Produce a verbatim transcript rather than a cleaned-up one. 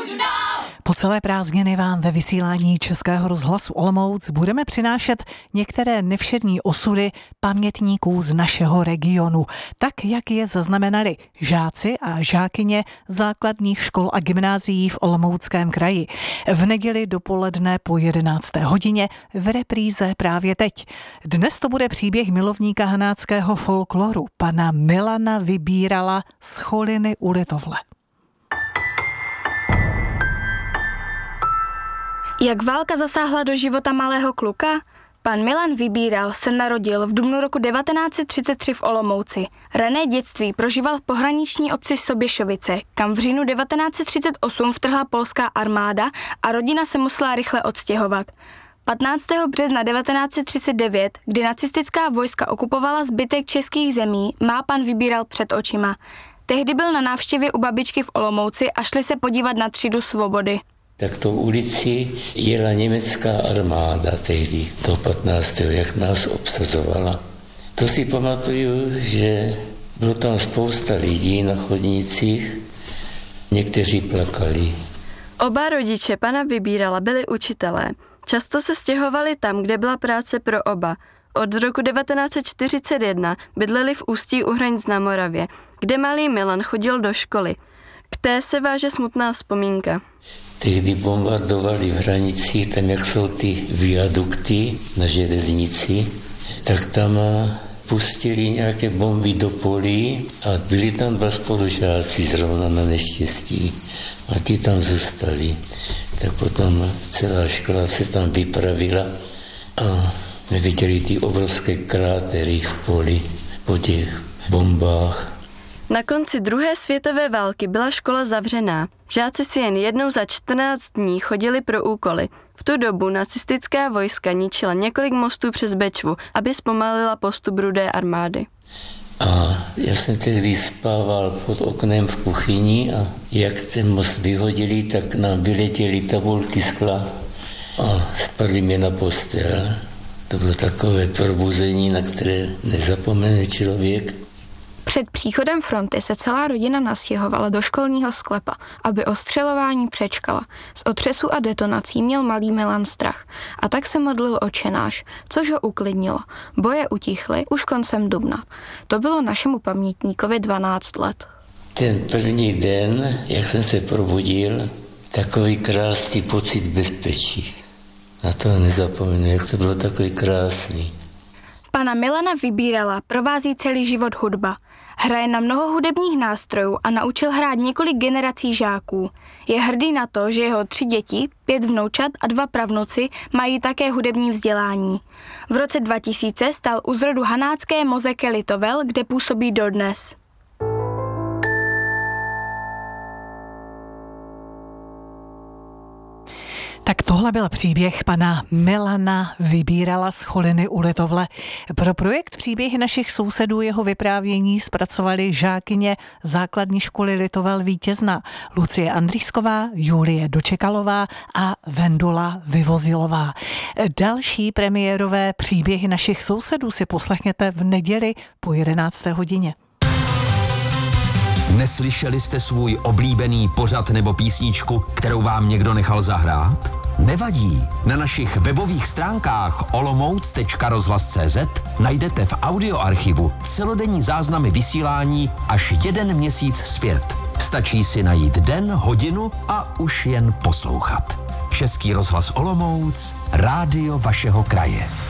Po celé prázdniny vám ve vysílání Českého rozhlasu Olomouc budeme přinášet některé nevšední osudy pamětníků z našeho regionu, tak jak je zaznamenali žáci a žákyně základních škol a gymnázií v Olomouckém kraji. V neděli dopoledne po jedenácté hodině v repríze právě teď. Dnes to bude příběh milovníka hanáckého folkloru, pana Milana Vybírala z Choliny u Litovle. Jak válka zasáhla do života malého kluka? Pan Milan Vybíral se narodil v dubnu roku devatenáct set třicet tři v Olomouci. Rané dětství prožíval v pohraniční obci Soběšovice, kam v říjnu devatenáct set třicet osm vtrhla polská armáda a rodina se musela rychle odstěhovat. patnáctého března devatenáct set třicet devět, kdy nacistická vojska okupovala zbytek českých zemí, má pan Vybíral před očima. Tehdy byl na návštěvě u babičky v Olomouci a šli se podívat na třídu svobody. Tak tou ulici jela německá armáda tehdy, toho patnáctého jak nás obsazovala. To si pamatuju, že bylo tam spousta lidí na chodnících, někteří plakali. Oba rodiče pana Vybírala byli učitelé. Často se stěhovali tam, kde byla práce pro oba. Od roku devatenáct set čtyřicet jedna bydleli v Ústí u Hranic na Moravě, kde malý Milan chodil do školy. K té se váže smutná vzpomínka. Tehdy bombardovali v Hranicích, tam jak jsou ty viadukty na železnici, tak tam pustili nějaké bomby do polí a byli tam dva spolužáci zrovna na neštěstí a ti tam zůstali. Tak potom celá škola se tam vypravila a my viděli ty obrovské krátery v poli po těch bombách. Na konci druhé světové války byla škola zavřená. Žáci si jen jednou za čtrnáct dní chodili pro úkoly. V tu dobu nacistická vojska ničila několik mostů přes Bečvu, aby zpomalila postup Rudé armády. A já jsem tehdy spával pod oknem v kuchyni a jak ten most vyhodili, tak nám vyletěly tabulky skla a spadly mě na postel. To bylo takové probuzení, na které nezapomene člověk. Před příchodem fronty se celá rodina nastěhovala do školního sklepa, aby ostřelování přečkala. Z otřesu a detonací měl malý Milan strach a tak se modlil Otčenáš, což ho uklidnilo. Boje utichly už koncem dubna. To bylo našemu pamětníkovi dvanáct let. Ten první den, jak jsem se probudil, takový krásný pocit bezpečí. Na to nezapomenu, jak to bylo takový krásný. Pana Milana Vybírala provází celý život hudba. Hraje na mnoho hudebních nástrojů a naučil hrát několik generací žáků. Je hrdý na to, že jeho tři děti, pět vnoučat a dva pravnuci mají také hudební vzdělání. V roce dva tisíce stál u zrodu hanácké Mozeke Litovel, kde působí dodnes. Tak tohle byl příběh pana Milana Vybírala z Choliny u Litovle. Pro projekt Příběhy našich sousedů jeho vyprávění zpracovali žákyně základní školy Litovel Vítězna Lucie Andrýsková, Julie Dočekalová a Vendula Vyvozilová. Další premiérové Příběhy našich sousedů si poslechněte v neděli po jedenácté hodině. Neslyšeli jste svůj oblíbený pořad nebo písničku, kterou vám někdo nechal zahrát? Nevadí. Na našich webových stránkách olomouc tečka rozhlas tečka cé zet najdete v audioarchivu celodenní záznamy vysílání až jeden měsíc zpět. Stačí si najít den, hodinu a už jen poslouchat. Český rozhlas Olomouc, rádio vašeho kraje.